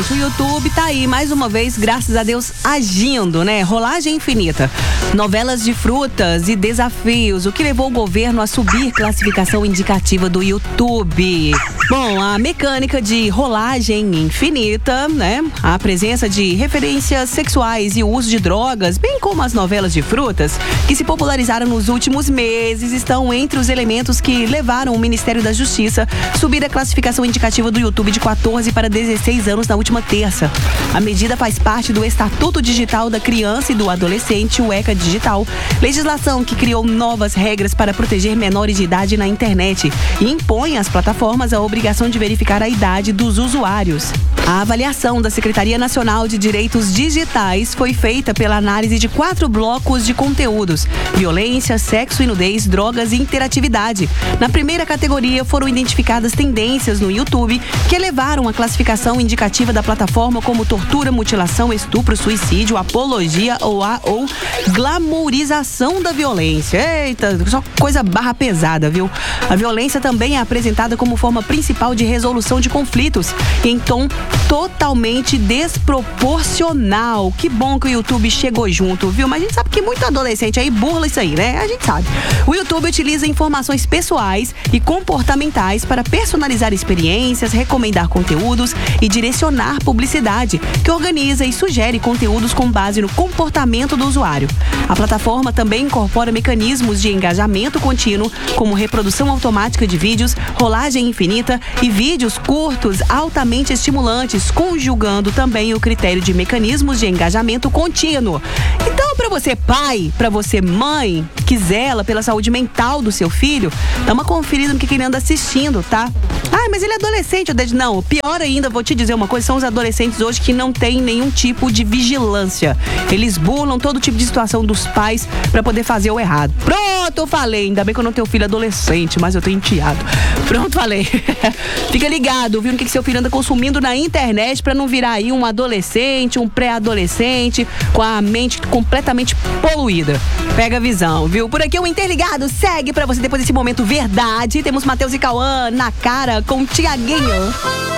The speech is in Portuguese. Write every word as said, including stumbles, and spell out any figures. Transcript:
gente, o YouTube tá aí, mais uma vez, graças a Deus, agindo, né? Rolagem infinita. Novelas de frutas e desafios, o que levou o governo a subir classificação indicativa do YouTube. Bom, a mecânica de rolagem infinita, né? A presença de referências sexuais e o uso de drogas, bem como as novelas de frutas, que se popularizaram nos últimos meses, estão entre os elementos que levaram o Ministério da Justiça a subir a classificação indicativa do YouTube de quatorze para dezesseis anos na última terça. A medida faz parte do Estatuto Digital da Criança e do Adolescente, o ECA Digital, legislação que criou novas regras para proteger menores de idade na internet e impõe às plataformas a obrigação de verificar a idade dos usuários. A avaliação da Secretaria Nacional de Direitos Digitais foi feita pela análise de quatro blocos de conteúdos: violência, sexo e nudez, drogas e interatividade. Na primeira categoria foram identificadas tendências no YouTube que elevaram a classificação indicativa da plataforma como tortura, mutilação, estupro, suicídio, apologia ou, a, ou glamourização da violência. Eita, só coisa barra pesada, viu? A violência também é apresentada como forma principal de resolução de conflitos, em tom totalmente desproporcional. Que bom que o YouTube chegou junto, viu? Mas a gente sabe que muito adolescente aí burla isso aí, né? A gente sabe. O YouTube utiliza informações pessoais e comportamentais para personalizar experiências, recomendar conteúdos e direcionar publicidade, que organiza e sugere conteúdos com base no comportamento do usuário. A plataforma também incorpora mecanismos de engajamento contínuo, como reprodução automática de vídeos, rolagem infinita e vídeos curtos altamente estimulantes, conjugando também o critério de mecanismos de engajamento contínuo. Então, para você pai, para você mãe, que zela pela saúde mental do seu filho, dá uma conferida no que ele anda assistindo, tá? Ah, mas ele é adolescente. Não, pior ainda, vou te dizer uma coisa, são os adolescentes hoje que não têm nenhum tipo de vigilância. Eles burlam todo tipo de situação dos pais para poder fazer o errado. Pronto, eu falei. Ainda bem que eu não tenho filho adolescente, mas eu tenho enteado. Pronto, falei. Fica ligado, viu, no que, que seu filho anda consumindo na internet para não virar aí um adolescente, um pré-adolescente com a mente completamente poluída. Pega a visão, viu? Por aqui o Interligado segue para você depois desse momento verdade. Temos Matheus e Cauã na cara com Tiaguinho.